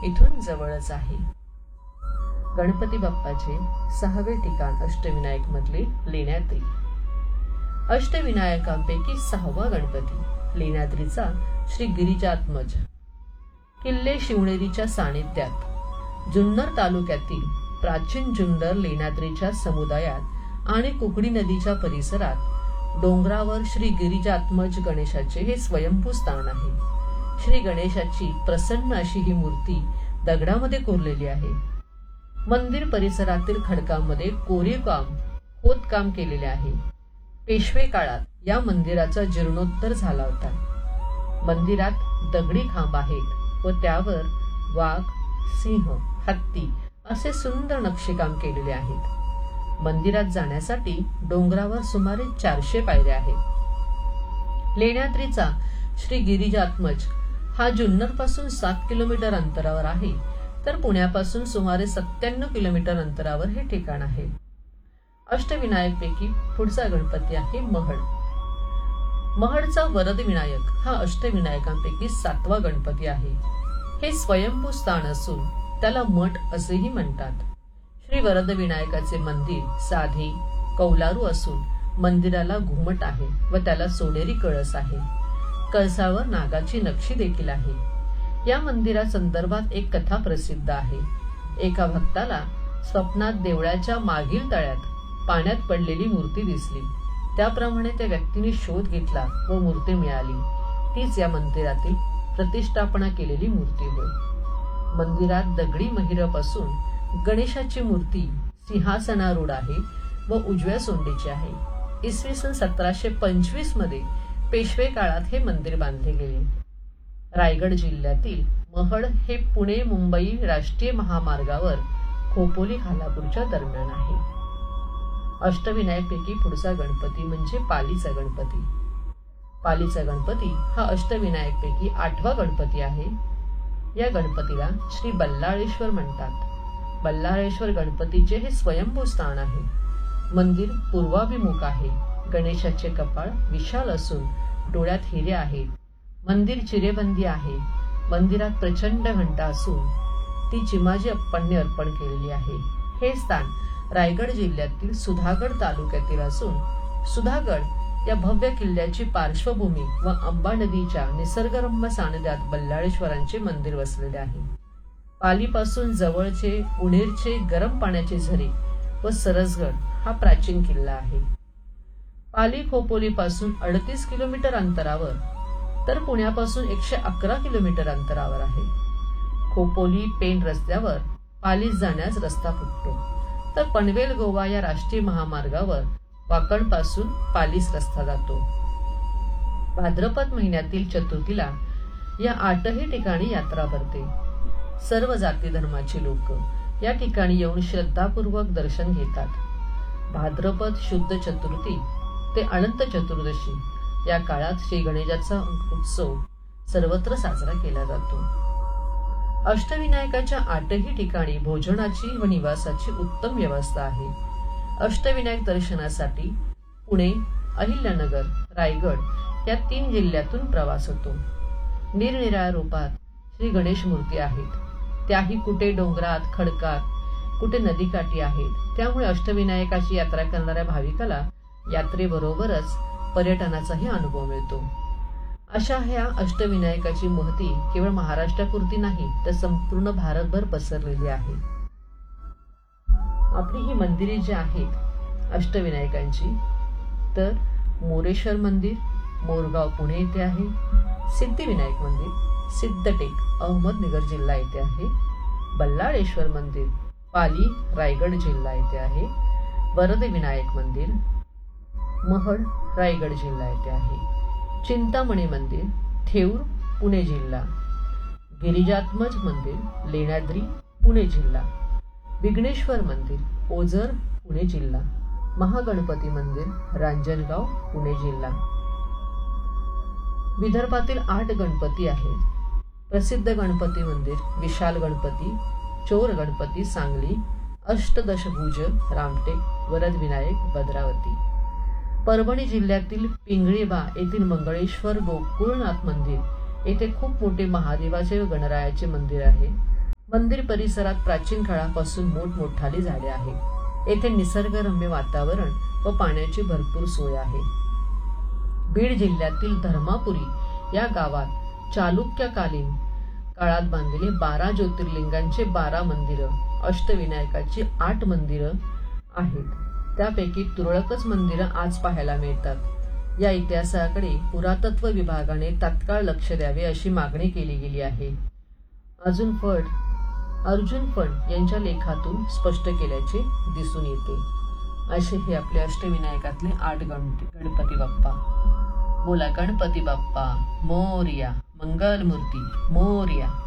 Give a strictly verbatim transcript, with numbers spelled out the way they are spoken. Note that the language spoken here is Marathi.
इथून जवळच आहे. गणपती बाप्पाचे सहावे ठिकाण अष्टविनायक मधले लेण्याद्री. अष्टविनायकांपैकी सहावा गणपती लेण्याद्रीचा श्री गिरिजात्मज. किल्ले शिवनेरीच्या सानिध्यात जुन्नर तालुक्यातील प्राचीन जुन्नर लेण्याद्रीच्या समुदायात आणि कुकडी नदीच्या परिसरात डोंगरावर श्री गिरिजात्मज गणेशाचे हे स्वयंभू स्थान आहे. श्री गणेशाची प्रसन्न अशी ही मूर्ती दगडामध्ये कोरलेली आहे. मंदिर परिसरातील खडकांमध्ये कोरीवकाम खोदकाम केलेले आहे. पेशवे काळात या मंदिराचा जीर्णोद्धार झाला होता. मंदिरात दगडी खांब आहेत व त्यावर वाघ, सिंह, हत्ती असे सुंदर नक्षीकाम केलेले आहेत. मंदिरात जाण्यासाठी डोंगरावर सुमारे चारशे पायऱ्या आहेत. लेण्याद्रीचा श्री गिरिजात्मज हा जुन्नर पासून सात किलोमीटर अंतरावर आहे, तर पुण्यापासून सुमारे सत्त्याण्णव किलोमीटर अंतरावर हे ठिकाण आहे. अष्टविनायक पैकी पुढचा गणपती आहे महड. महडचा वरद विनायक हा अष्टविनायकांपैकी सातवा गणपती आहे. हे स्वयंभू स्थान असून त्याला मठ असेही म्हणतात. श्री वरद विनायकाचे मंदिर साधे कौलारू असून मंदिराला घुमट आहे व त्याला सोनेरी कळस आहे. कळसावर नागाची नक्षी देखील आहे. या मंदिरासंदर्भात एक कथा प्रसिद्ध आहे. एका भक्ताला स्वप्नात देवळाच्या मागील तळ्यात पाण्यात पडलेली मूर्ती दिसली. त्याप्रमाणे त्या व्यक्तीने शोध घेतला व मूर्ती मिळाली. तीच या मंदिरातील प्रतिष्ठापना केलेली मूर्ती होय. मंदिरात दगडी महिरपासून गणेशाची मूर्ती सिंहासनारूढ आहे व उजव्या सोंडीची आहे. इसवी सन सतराशे पंचवीस मध्ये पेशवे काळात हे मंदिर बांधले गेले. रायगड जिल्ह्यातील महड हे पुणे मुंबई राष्ट्रीय महामार्गावर खोपोली खालापूरच्या दरम्यान आहे. अष्टविनायकपैकी पुढचा गणपती म्हणजे पालीचा गणपती. पालीचा गणपती हा अष्टविनायकपैकी आठवा गणपती आहे. या गणपतीला श्री बल्लाळेश्वर म्हणतात. बल्लाळेश्वर गणपतीचे हे स्वयंभू स्थान आहे. मंदिर पूर्वाभिमुख आहे. गणेशाचे कपाळ विशाल असून डोळ्यात हिरे आहेत. मंदिर चिरेबंदी आहे. मंदिरात प्रचंड घंटा असून ती चिमाजी अप्पांनी अर्पण केलेली आहे. हे स्थान रायगड जिल्ह्यातील सुधागड तालुक्यातील असून सुधागड या भव्य किल्ल्याची पार्श्वभूमी व अंबा नदीच्या निसर्गरम्य सानिध्यात बल्लाळेश्वरांचे मंदिर वसलेले आहे. पालीपासून जवळचे उणेरचे गरम पाण्याचे झरे व सरसगड हा प्राचीन किल्ला आहे. पाली खोपोली पासून अडतीस किलोमीटर अंतरावर तर पुण्यापासून एकशे अकरा किलोमीटर अंतरावर आहे. खोपोली पेण रस्त्यावर पालीस जाण्यास रस्ता फुटतो, तर पनवेल गोवा या राष्ट्रीय महामार्गावर वाकण पासून पालीस रस्ता जातो. भाद्रपद महिन्यातील चतुर्थीला या आठही ठिकाणी यात्रा भरते. सर्व जाती धर्माची लोक या ठिकाणी येऊन श्रद्धापूर्वक दर्शन घेतात. भाद्रपद शुद्ध चतुर्थी ते अनंत चतुर्दशी या काळात श्री गणेशाचा उत्सव सर्वत्र साजरा केला जातो. अष्टविनायकाच्या आठही ठिकाणी भोजनाची व निवासाची उत्तम व्यवस्था आहे. अष्टविनायक दर्शनासाठी पुणे, अहिल्यानगर, रायगड या तीन जिल्ह्यातून प्रवास होतो. निरनिराळ्या रूपात श्री गणेश मूर्ती आहेत. त्याही कुठे डोंगरात, खडकात, कुठे नदीकाठी आहेत. त्यामुळे अष्टविनायकाची यात्रा करणाऱ्या भाविकाला यात्रेबरोबरच पर्यटनाचाही अनुभव मिळतो. अशा ह्या अष्टविनायकाची महती केवळ महाराष्ट्रापुरती नाही तर संपूर्ण भारतभर पसरलेली आहे. आपली ही मंदिरे जी आहेत अष्टविनायकांची, तर मोरेश्वर मंदिर मोरगाव पुणे येथे आहे. सिद्धिविनायक मंदिर सिद्धटेक अहमदनगर जिल्हा येथे आहे. बल्लाळेश्वर मंदिर पाली रायगड जिल्हा येथे आहे. वरद विनायक मंदिर महड रायगड जिल्हा येथे आहे. चिंतामणी मंदिर थेऊर पुणे जिल्हा. गिरिजात्मज मंदिर लेण्याद्री पुणे जिल्हा. विघ्नेश्वर मंदिर ओझर पुणे जिल्हा. महागणपती मंदिर रांजणगाव पुणे जिल्हा. विदर्भातील आठ गणपती आहेत. प्रसिद्ध गणपती मंदिर विशाल गणपती, चोर गणपती सांगली, अष्टदशभुज रामटेक, वरद विनायक भद्रावती. परभणी जिल्ह्यातील पिंगळीबा येथील मंगळेश्वर गोकुळनाथ मंदिर येथे खूप मोठे महादेवाचे व गणरायाचे मंदिर आहे. मंदिर परिसरात प्राचीन काळापासून मोठमोठाली झाडे आहेत. येथे निसर्गरम्य वातावरण व पाण्याची भरपूर सोय आहे. बीड जिल्ह्यातील धर्मापुरी या गावात चालुक्यकालीन काळात बांधलेले बारा ज्योतिर्लिंगांचे बारा मंदिरं, अष्टविनायकाची आठ मंदिरं आहेत. त्यापैकी तुरळकच मंदिरं आज पाहायला मिळतात. या इतिहासाकडे पुरातत्व विभागाने तात्काळ लक्ष द्यावे अशी मागणी केली गेली आहे. अजून फड अर्जुन फड यांच्या लेखातून स्पष्ट केल्याचे दिसून येते. असे हे आपले अष्टविनायकातले आठ गणपती गणपती बाप्पा. बोला गणपती बाप्पा मोरया, मंगलमूर्ती मोरया.